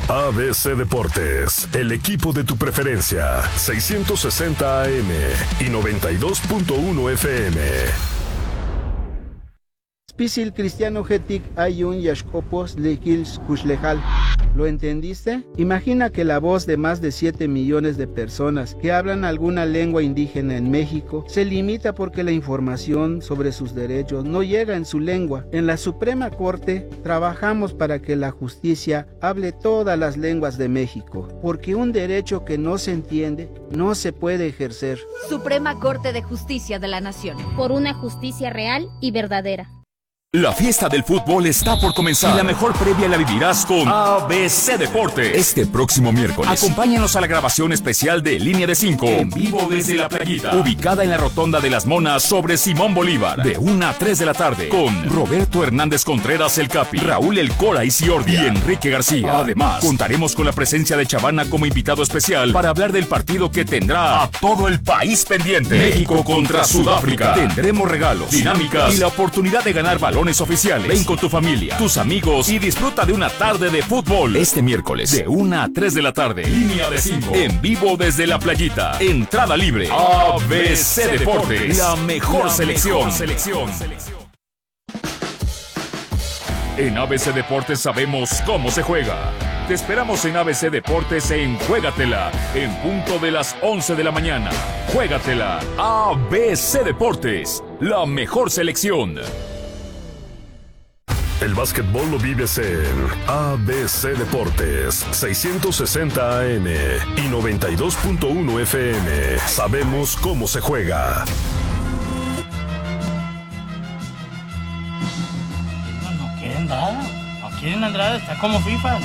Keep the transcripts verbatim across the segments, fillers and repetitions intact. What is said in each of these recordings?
A B C Deportes, el equipo de tu preferencia, seiscientos sesenta A M y noventa y dos punto uno F M. Spisil Cristiano Getic Ayun Yashkopos Lekils Kushlejal. ¿Lo entendiste? Imagina que la voz de más de siete millones de personas que hablan alguna lengua indígena en México se limita porque la información sobre sus derechos no llega en su lengua. En la Suprema Corte trabajamos para que la justicia hable todas las lenguas de México, porque un derecho que no se entiende no se puede ejercer. Suprema Corte de Justicia de la Nación. Por una justicia real y verdadera. La fiesta del fútbol está por comenzar y la mejor previa la vivirás con A B C Deportes. Este próximo miércoles, acompáñanos a la grabación especial de Línea de cinco, en vivo desde La Playita, ubicada en la Rotonda de las Monas sobre Simón Bolívar, de una a tres de la tarde, con Roberto Hernández Contreras el Capi, Raúl El Cora y Ciordia y Enrique García. Además, contaremos con la presencia de Chavana como invitado especial para hablar del partido que tendrá a todo el país pendiente. México contra Sudáfrica. Tendremos regalos, dinámicas y la oportunidad de ganar balones oficiales. Ven con tu familia, tus amigos y disfruta de una tarde de fútbol este miércoles de una a tres de la tarde. Línea de cinco, en vivo desde La Playita. Entrada libre. A B C Deportes, la mejor selección. selección. En A B C Deportes sabemos cómo se juega. Te esperamos en A B C Deportes en Juégatela, en punto de las once de la mañana. Juégatela. A B C Deportes, la mejor selección. El básquetbol lo vives en A B C Deportes, seiscientos sesenta A M y noventa y dos punto uno F M. Sabemos cómo se juega. No, no quieren nada. No quieren Andrada, está como FIFA.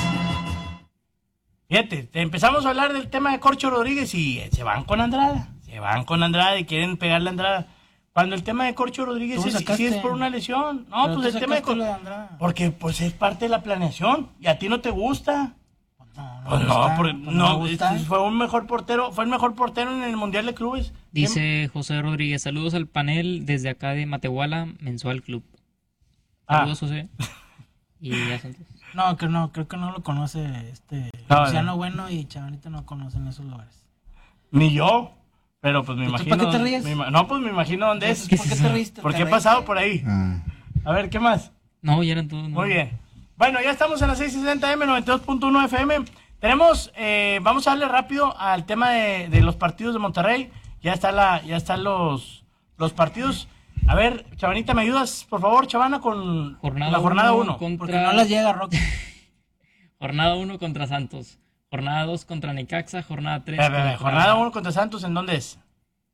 Fíjate, empezamos a hablar del tema de Corcho Rodríguez y se van con Andrada. Se van con Andrada y quieren pegarle a Andrada. Cuando el tema de Corcho Rodríguez es, sí es por una lesión. No, Pero pues el tema de Corcho. Porque pues es parte de la planeación. Y a ti no te gusta. No, no, Pues no, gusta, porque, pues no, no gusta. fue un mejor portero, fue el mejor portero en el Mundial de Clubes. Dice José Rodríguez, saludos al panel desde acá de Matehuala, Mensual Club. Ah. Saludos, José. Y ya son todos. No, que no, creo que no lo conoce este No, Luciano no. Bueno y Chavanita no conocen esos lugares. Ni yo. Pero pues me ¿Entonces imagino. para qué te ríes? me ima- no, pues me imagino dónde es. ¿Por qué te ríes? Porque ¿Te he ríes? pasado por ahí. Ah. A ver, ¿qué más? No, ya eran todos. No. Muy bien. Bueno, ya estamos en la seiscientos sesenta M, noventa y dos punto uno F M. Tenemos, eh, vamos a darle rápido al tema de, de los partidos de Monterrey. Ya está la, ya están los, los partidos. A ver, Chavanita, ¿me ayudas, por favor, Chavana, con Jornada la jornada uno? contra... Porque no las llega, Roque. Jornada uno contra Santos. Jornada dos contra Necaxa. Jornada tres Eh, eh, contra... jornada uno contra Santos, ¿en dónde es?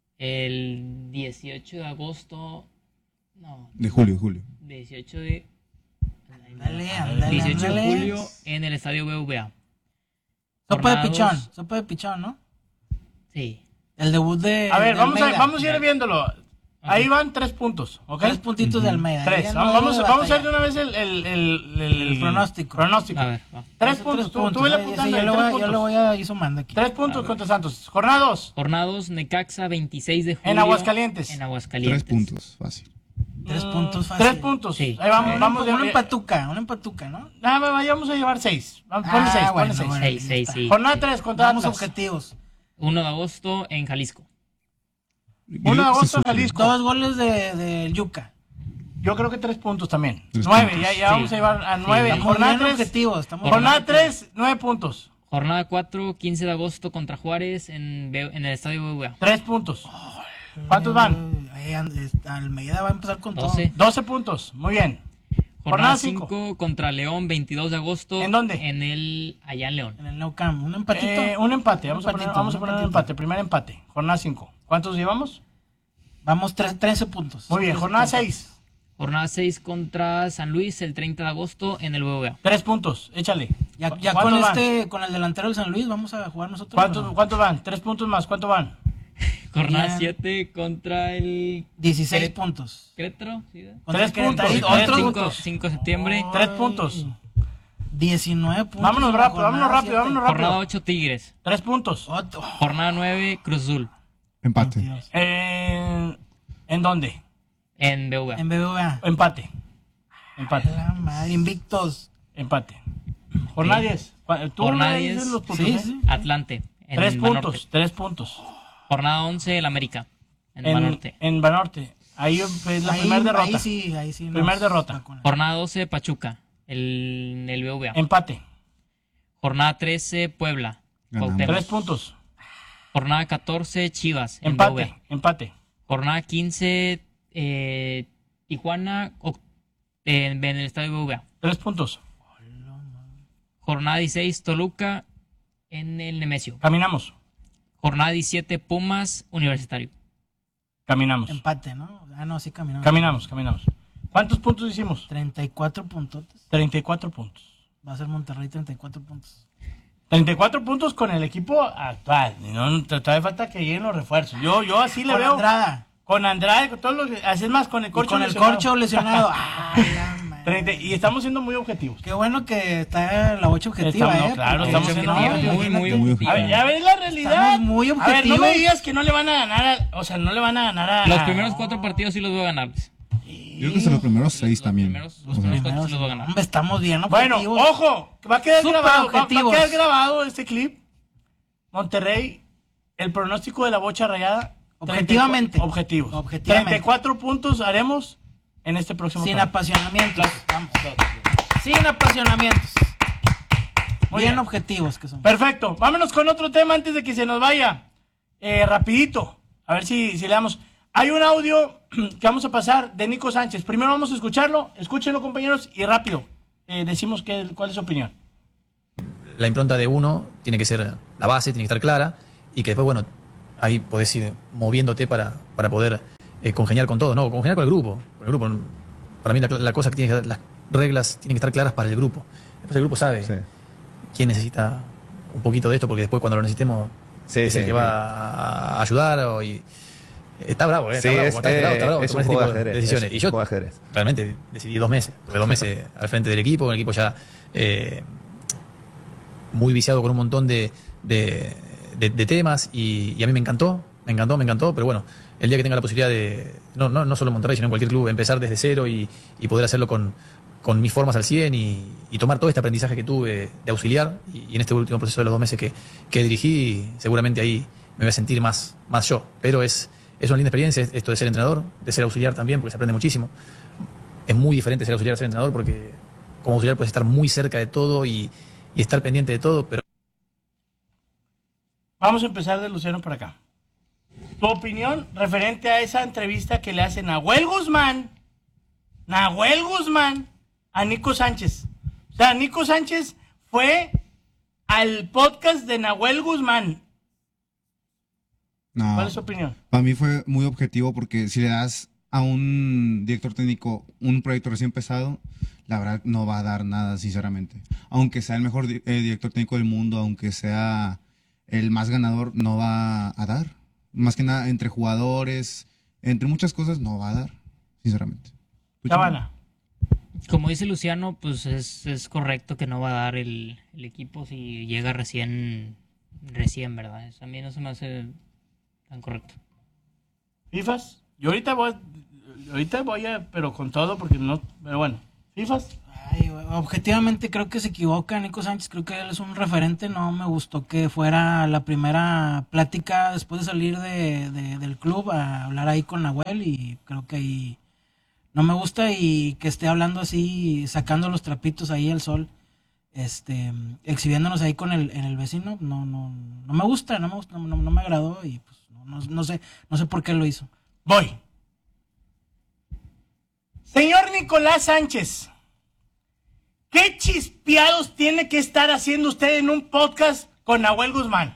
El dieciocho de agosto. No. De julio, de julio. dieciocho de. Dale, ándale, dieciocho de ándale. julio en el estadio B V A. Sopa de Jornada pichón, dos. sopa de pichón, ¿no? Sí. El debut de A ver, de vamos a, Almeida. vamos a ir viéndolo. Ahí van tres puntos, ¿ok? Tres puntitos de Almeida. Tres. Ya no Vamos, debe vamos a hacer batallar. de una vez el, el, el, el, El pronóstico. pronóstico. A ver, va. Tres Esos puntos. tres Tú, puntos, tú vele eh, apuntando sí, ahí, yo, lo tres voy, yo puntos. lo voy a ir sumando aquí. Tres puntos contra Santos. Jornada dos. Jornada dos, Necaxa, veintiséis de julio. En Aguascalientes. En Aguascalientes. Tres puntos, fácil. Tres puntos fácil. Tres puntos. Sí. Ahí vamos, Un, vamos. un, un de- empatuca, un empatuca, ¿no? Ah, vamos a llevar seis. Vamos, ponle Ah, seis, bueno, ponle seis. bueno. Seis, ya seis, está. sí. Jornada tres contra Vamos Atlas. objetivos. uno de agosto en Jalisco. uno de agosto en Jalisco. Dos goles de, de Yuca. Yo creo que tres puntos también. Tres Nueve, puntos. ya, ya Sí. vamos a llevar a nueve. Estamos Jornada bien tres. objetivos. Estamos Jornada bien. tres, nueve puntos. Jornada cuatro, quince de agosto contra Juárez en, B- en el estadio B V A. Tres puntos. ¿Cuántos van? Eh, eh, Almeida va a empezar con doce. Doce puntos. Muy bien. Jornada Jornada cinco. cinco contra León, veintidós de agosto. ¿En dónde? En el, allá en León. todo. En el Nou Camp. Un empatito. Eh, un empate. Un Vamos a poner, empatito, vamos a un poner un empatito. empate. Primer empate. Jornada cinco. ¿Cuántos llevamos? Vamos, tres, trece puntos. Muy bien. trece Jornada puntos. seis. Jornada seis contra San Luis, el treinta de agosto en el B V A. Tres puntos. Échale. Ya, ¿Cu- ya cuántos con van? este, con el delantero del San Luis, vamos a jugar nosotros. ¿Cuántos, ¿no? ¿Cuántos van? Tres puntos más. ¿Cuántos van? Jornada Bien. siete contra el dieciséis puntos. Querétaro. ¿Sí? Contra Tres el puntos. Querétaro. Tres Otros puntos. cinco de septiembre. Tres puntos. diecinueve puntos. Vámonos en la rápido, vámonos jornada rápido, siete. vámonos Jornada rápido. ocho, Tigres. Tres puntos. Otro. Jornada nueve, Cruz Azul. Empate. Dios. Eh, ¿En dónde? En B V A. En B B V A. Empate. Empate. La madre, invictos. Empate. Jornada diez. ¿Tú Jornada me dices diez, los puntos? sí, eh? sí. Atlante. En Tres Banorte. puntos, tres puntos. Jornada once, el América. En, En Banorte. En Banorte. Ahí es la Ahí- primera derrota. Ahí sí, ahí sí. Primer nos derrota. sacó la- Jornada doce, Pachuca. El, el B V A. Empate. Jornada trece, Puebla. Ganamos. Cuauhtémoc. Tres puntos. Jornada catorce, Chivas. En B V A. Empate. Empate. Jornada quince, eh, Tijuana o- en, en el estadio B V A. Tres puntos. Jornada dieciséis, Toluca en el Nemesio. Caminamos. Jornada diecisiete, Pumas Universitario. Caminamos. Empate, ¿no? Ah, no, sí caminamos. Caminamos, caminamos. ¿Cuántos puntos hicimos? treinta y cuatro puntotes. treinta y cuatro puntos. Va a ser Monterrey treinta y cuatro puntos. treinta y cuatro puntos con el equipo actual. No, no, todavía falta que lleguen los refuerzos. Yo, yo así le Con veo. Andrada. Con Andrade, con todos los. Así es más, con el Y corcho con el lesionado. corcho lesionado. Ay, la madre. treinta y estamos siendo muy objetivos. Qué bueno que está la ocho objetiva, Estamos- ¿eh? claro, Porque estamos si siendo no, muy- muy, muy imagínate. objetivos. A ver, ya ves la realidad. Estamos muy A ver, no me objetivos. digas que no le van a ganar a, o sea, no le van a ganar a. Los primeros cuatro partidos sí los voy a ganarles. Yo creo que son los primeros seis Los también. primeros- los O sea, primeros cuatro sí los voy a ganar. Hombre, estamos bien Bueno, objetivos. ojo, va a quedar Súper grabado, va, va a objetivos. quedar grabado este clip. Monterrey, el pronóstico de la bocha rayada. Objetivamente. treinta y cuatro Objetivos. Objetivamente. treinta y cuatro puntos haremos en este próximo Sin torneo. apasionamientos. Vamos. Sin apasionamientos. Muy bien bien. objetivos que son. Perfecto. Vámonos con otro tema antes de que se nos vaya. Eh, rapidito. A ver si, si le damos. Hay un audio que vamos a pasar de Nico Sánchez. Primero vamos a escucharlo. Escúchenlo, compañeros, y rápido. Eh, decimos que, cuál es su opinión. La impronta de uno tiene que ser la base, tiene que estar clara y que después, bueno, ahí podés ir moviéndote para, para poder eh, congeniar con todo, ¿no? Congeniar con el grupo. Con el grupo. Para mí la, la cosa que tiene que, las reglas tienen que estar claras para el grupo. Después el grupo sabe Sí. quién necesita un poquito de esto porque después cuando lo necesitemos Sí, es el sí, que sí. va a ayudar o y, está bravo, ¿eh? Está Sí, bravo, es, está, está bravo, está bravo es tomar un ese juego de tipo de ajedrez. decisiones. es Y un yo juego de ajedrez. realmente decidí dos meses, tuve dos meses al frente del equipo, un equipo ya eh, muy viciado con un montón de, de, de- de temas y, y a mí me encantó, me encantó, me encantó, pero bueno, el día que tenga la posibilidad de, no, no, no solo en Monterrey, sino en cualquier club, empezar desde cero y, y poder hacerlo con, con mis formas al cien y, y tomar todo este aprendizaje que tuve de auxiliar y, y en este último proceso de los dos meses que, que dirigí, seguramente ahí me voy a sentir más, más yo, pero es, es una linda experiencia esto de ser entrenador, de ser auxiliar también, porque se aprende muchísimo. Es muy diferente ser auxiliar a ser entrenador porque como auxiliar puedes estar muy cerca de todo y, y estar pendiente de todo, pero Vamos a empezar de Luciano por acá. Tu opinión referente a esa entrevista que le hace Nahuel Guzmán, Nahuel Guzmán, a Nico Sánchez. O sea, Nico Sánchez fue al podcast de Nahuel Guzmán. no. ¿Cuál es su opinión? Para mí fue muy objetivo porque si le das a un director técnico un proyecto recién empezado, la verdad no va a dar nada, sinceramente. Aunque sea el mejor di- eh, director técnico del mundo, aunque sea el más ganador, no va a dar. Más que nada, entre jugadores, entre muchas cosas, no va a dar, sinceramente. Cabana. Como dice Luciano, pues es, es correcto que no va a dar el, el equipo si llega recién, recién, ¿verdad? Eso a mí no se me hace tan correcto. ¿Fifas? Yo ahorita voy, ahorita voy a, pero con todo, porque no, pero bueno. ¿Fifas? Ay, güey, objetivamente creo que se equivoca Nico Sánchez, creo que él es un referente, no me gustó que fuera la primera plática después de salir de, de- del club a hablar ahí con Nahuel y creo que ahí no me gusta y que esté hablando así, sacando los trapitos ahí al sol, este, exhibiéndonos ahí con el, en el vecino, no, no, no me gusta, no me gusta, no, no me agradó y pues no, no, no sé, no sé por qué lo hizo. Voy. Señor Nicolás Sánchez, ¿qué chispeados tiene que estar haciendo usted en un podcast con Nahuel Guzmán?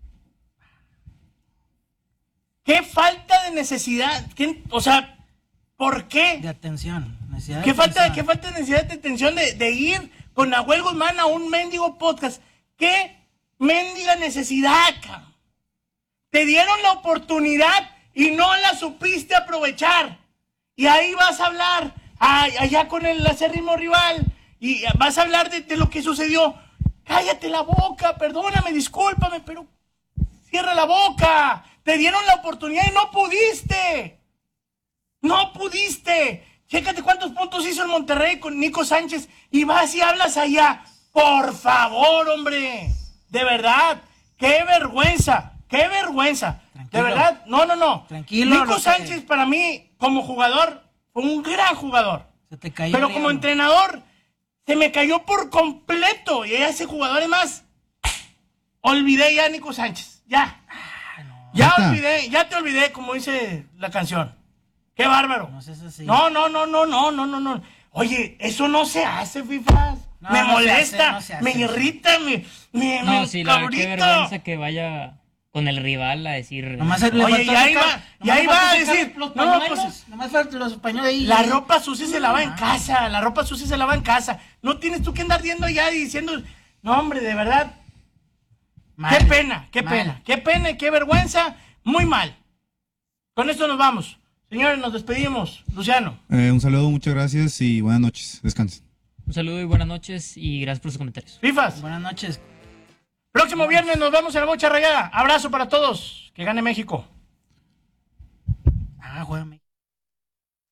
¿Qué falta de necesidad? ¿Qué- o sea, ¿por qué? De atención, necesidad de ¿Qué falta, atención. ¿Qué falta de necesidad de atención de, de ir con Nahuel Guzmán a un mendigo podcast? ¿Qué mendiga necesidad, cabrón? Te dieron la oportunidad y no la supiste aprovechar. Y ahí vas a hablar, ay, allá con el acérrimo rival, y vas a hablar de, de lo que sucedió. Cállate la boca, perdóname, discúlpame, pero cierra la boca. Te dieron la oportunidad y no pudiste. No pudiste. Chécate cuántos puntos hizo el Monterrey con Nico Sánchez y vas y hablas allá. Por favor, hombre. De verdad. ¡Qué vergüenza! ¡Qué vergüenza! Tranquilo. De verdad, no, no, no. Tranquilo. Nico Sánchez, te... para mí, como jugador, fue un gran jugador. Se te cayó. Pero como entrenador, se me cayó por completo. Y ese jugador es más. Olvidé ya a Nico Sánchez. Ya. Ah, no. Ya Esta. olvidé, ya te olvidé, como dice la canción. ¡Qué bárbaro! No, así. no, no, no, no, no, no, no, no. Oye, eso no se hace, FIFA. No, me no molesta, se hace, no se hace, me irrita, me, me, no, me sí, la qué vergüenza que vaya con el rival a decir. Nomás le Oye, y ahí va, y ahí va a decir, los no, pues, nomás falta los españoles ahí. La ropa sucia se lava en casa, la ropa sucia se lava en casa. No tienes tú que andar viendo ya y diciendo, no, hombre, de verdad. Mal, qué pena, qué mal. pena, qué pena y qué vergüenza, muy mal. Con esto nos vamos. Señores, nos despedimos. Luciano. Eh, un saludo, muchas gracias y buenas noches. Descansen. Un saludo y buenas noches y gracias por sus comentarios. Fifas. Buenas noches. Próximo viernes nos vemos en la Bocha Rayada. Abrazo para todos. Que gane México. Ah, juega México.